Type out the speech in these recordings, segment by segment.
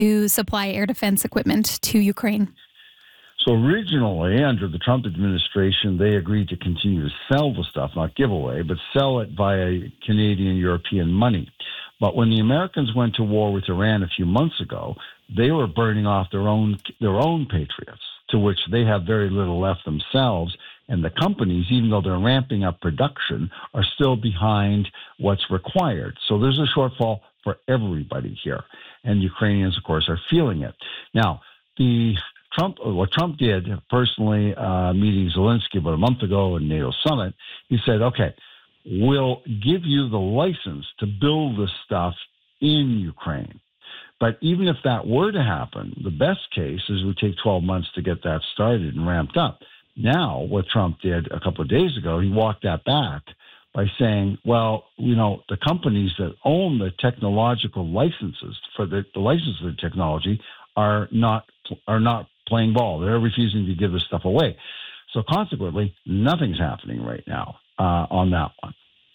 to supply air defense equipment to Ukraine? So originally, under the Trump administration, they agreed to continue to sell the stuff, not give away, but sell it via Canadian, European money. But when the Americans went to war with Iran a few months ago, they were burning off their own Patriots, to which they have very little left themselves. And the companies, even though they're ramping up production, are still behind what's required. So there's a shortfall for everybody here. And Ukrainians, of course, are feeling it. Now, what Trump did personally, meeting Zelensky about a month ago in NATO summit, he said, okay, we'll give you the license to build this stuff in Ukraine. But even if that were to happen, the best case is we take 12 months to get that started and ramped up. Now, what Trump did a couple of days ago, he walked that back by saying, well, the companies that own the technological licenses for the license of the technology are not playing ball. They're refusing to give this stuff away. So consequently, nothing's happening right now on that one.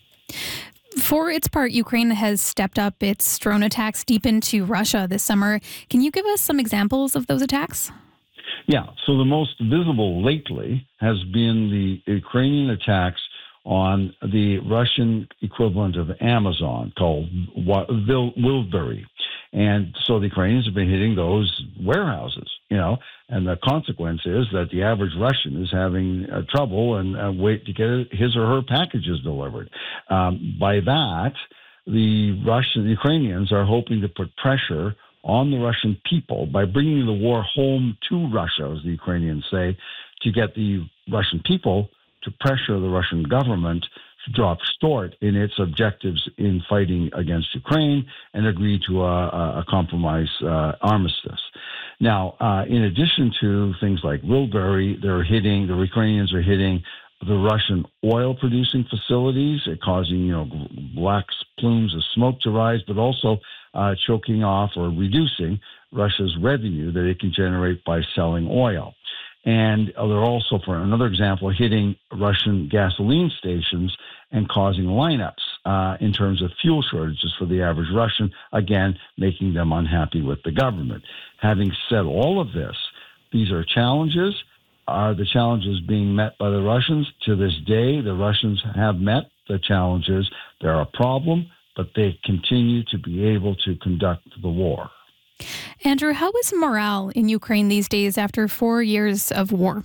For its part, Ukraine has stepped up its drone attacks deep into Russia this summer. Can you give us some examples of those attacks? Yeah. So the most visible lately has been the Ukrainian attacks on the Russian equivalent of Amazon called Wildberry. And so the Ukrainians have been hitting those warehouses, and the consequence is that the average Russian is having trouble and wait to get his or her packages delivered. By that, the Ukrainians are hoping to put pressure on the Russian people by bringing the war home to Russia, as the Ukrainians say, to get the Russian people to pressure the Russian government to drop short in its objectives in fighting against Ukraine and agree to a compromise armistice. Now, in addition to things like Wildberry, the Ukrainians are hitting the Russian oil-producing facilities, causing black plumes of smoke to rise, but also choking off or reducing Russia's revenue that it can generate by selling oil. And they're also, for another example, hitting Russian gasoline stations and causing lineups in terms of fuel shortages for the average Russian, again, making them unhappy with the government. Having said all of this, these are challenges. Are the challenges being met by the Russians? To this day, the Russians have met the challenges. They're a problem, but they continue to be able to conduct the war. Andrew, how is morale in Ukraine these days after 4 years of war?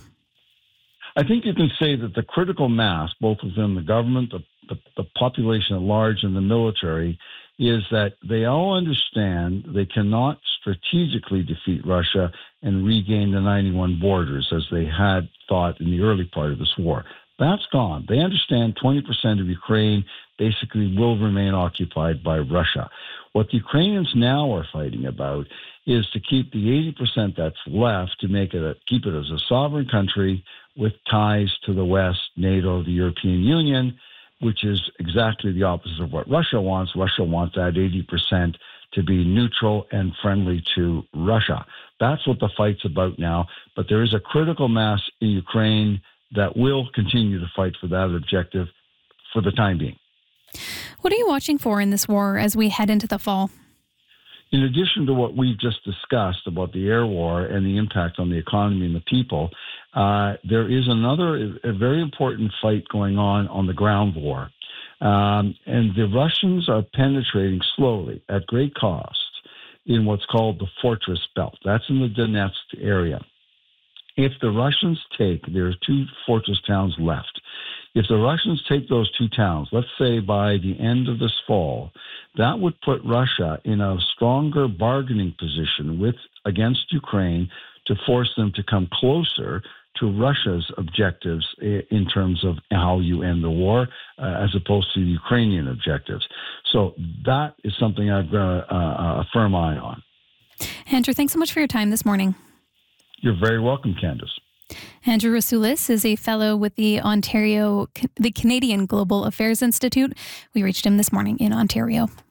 I think you can say that the critical mass, both within the government, the population at large, and the military, is that they all understand they cannot strategically defeat Russia and regain the 91 borders as they had thought in the early part of this war. That's gone. They understand 20% of Ukraine basically will remain occupied by Russia. What the Ukrainians now are fighting about is to keep the 80% that's left, to keep it as a sovereign country with ties to the West, NATO, the European Union, which is exactly the opposite of what Russia wants. Russia wants that 80% to be neutral and friendly to Russia. That's what the fight's about now. But there is a critical mass in Ukraine that will continue to fight for that objective for the time being. What are you watching for in this war as we head into the fall? In addition to what we've just discussed about the air war and the impact on the economy and the people, there is a very important fight going on the ground war. And the Russians are penetrating slowly at great cost in what's called the Fortress Belt. That's in the Donetsk area. If the Russians there are 2 fortress towns left. If the Russians take those 2 towns, let's say by the end of this fall, that would put Russia in a stronger bargaining position against Ukraine to force them to come closer to Russia's objectives in terms of how you end the war, as opposed to the Ukrainian objectives. So that is something I've got a firm eye on. Andrew, thanks so much for your time this morning. You're very welcome, Candace. Andrew Rasulis is a fellow with the Canadian Global Affairs Institute. We reached him this morning in Ontario.